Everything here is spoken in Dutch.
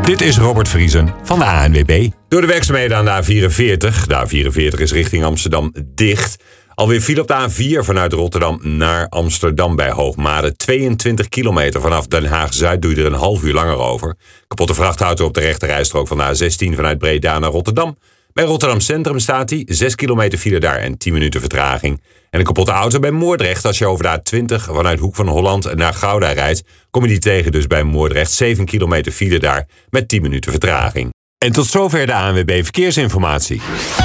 Dit is Robert Vriesen van de ANWB. Door de werkzaamheden aan de A44. De A44 is richting Amsterdam dicht. Alweer file op de A4 vanuit Rotterdam naar Amsterdam bij Hoogmade. 22 kilometer vanaf Den Haag-Zuid doe je er een half uur langer over. Kapotte vrachtauto op de rechterrijstrook van de A16 vanuit Breda naar Rotterdam. Bij Rotterdam Centrum staat hij, 6 kilometer file daar en 10 minuten vertraging. En een kapotte auto bij Moordrecht. Als je over de A20 vanuit Hoek van Holland naar Gouda rijdt, kom je die tegen dus bij Moordrecht. 7 kilometer file daar met 10 minuten vertraging. En tot zover de ANWB Verkeersinformatie.